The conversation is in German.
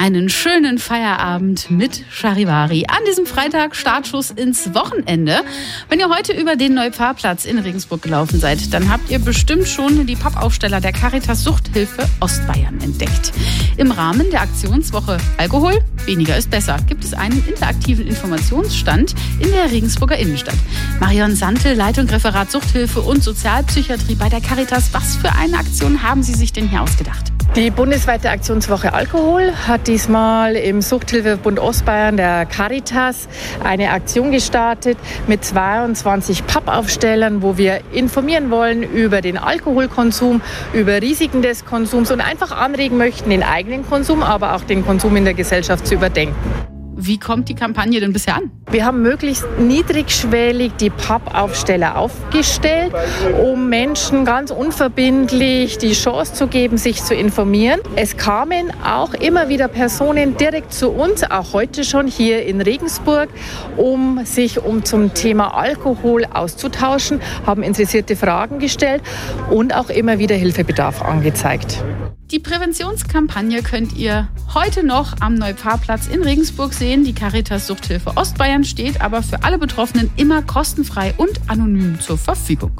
Einen schönen Feierabend mit Charivari. An diesem Freitag Startschuss ins Wochenende. Wenn ihr heute über den Neupfarrplatz in Regensburg gelaufen seid, dann habt ihr bestimmt schon die Pappaufsteller der Caritas Suchthilfe Ostbayern entdeckt. Im Rahmen der Aktionswoche Alkohol, weniger ist besser, gibt es einen interaktiven Informationsstand in der Regensburger Innenstadt. Marion Sante, Leitung Referat Suchthilfe und Sozialpsychiatrie bei der Caritas. Was für eine Aktion haben Sie sich denn hier ausgedacht? Die bundesweite Aktionswoche Alkohol hat diesmal im Suchthilfebund Ostbayern der Caritas eine Aktion gestartet mit 22 Pappaufstellern, wo wir informieren wollen über den Alkoholkonsum, über Risiken des Konsums und einfach anregen möchten, den eigenen Konsum, aber auch den Konsum in der Gesellschaft zu überdenken. Wie kommt die Kampagne denn bisher an? Wir haben möglichst niedrigschwellig die Pappaufsteller aufgestellt, um Menschen ganz unverbindlich die Chance zu geben, sich zu informieren. Es kamen auch immer wieder Personen direkt zu uns, auch heute schon hier in Regensburg, um zum Thema Alkohol auszutauschen, haben interessierte Fragen gestellt und auch immer wieder Hilfebedarf angezeigt. Die Präventionskampagne könnt ihr heute noch am Neupfarrplatz in Regensburg sehen. Die Caritas Suchthilfe Ostbayern steht aber für alle Betroffenen immer kostenfrei und anonym zur Verfügung.